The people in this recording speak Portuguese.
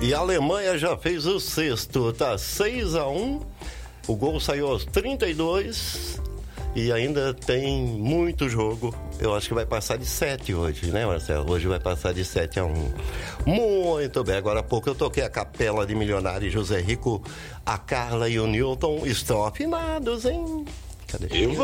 E a Alemanha já fez o sexto, tá 6-1. O gol saiu aos 32 e ainda tem muito jogo. Eu acho que vai passar de 7 hoje, né, Marcelo? Hoje vai passar de 7-1. Muito bem, agora há pouco eu toquei a Capela de Milionário e José Rico. A Carla e o Newton estão afinados, hein? Cadê?